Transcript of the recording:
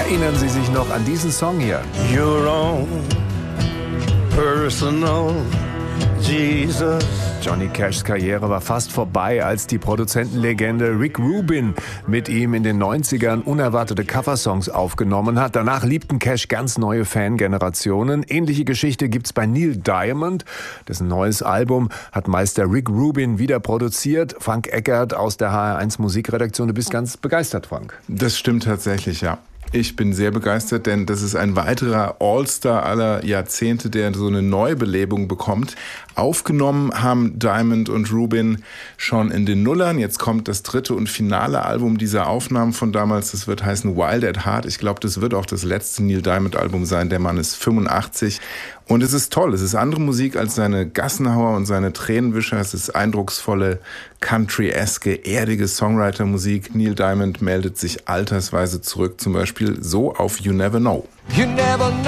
Erinnern Sie sich noch an diesen Song hier? Your own personal Jesus. Johnny Cashs Karriere war fast vorbei, als die Produzentenlegende Rick Rubin mit ihm in den 90ern unerwartete Coversongs aufgenommen hat. Danach liebten Cash ganz neue Fangenerationen. Ähnliche Geschichte gibt's bei Neil Diamond. Dessen neues Album hat Meister Rick Rubin wieder produziert. Frank Eckert aus der HR1 Musikredaktion. Du bist ganz begeistert, Frank. Das stimmt tatsächlich, ja. Ich bin sehr begeistert, denn das ist ein weiterer All-Star aller Jahrzehnte, der so eine Neubelebung bekommt. Aufgenommen haben Diamond und Rubin schon in den Nullern. Jetzt kommt das dritte und finale Album dieser Aufnahmen von damals. Das wird heißen Wild at Heart. Ich glaube, das wird auch das letzte Neil Diamond-Album sein. Der Mann ist 85. Und es ist toll. Es ist andere Musik als seine Gassenhauer und seine Tränenwischer. Es ist eindrucksvolle, country-eske, erdige Songwriter-Musik. Neil Diamond meldet sich altersweise zurück, zum Beispiel so auf You Never Know. You never know.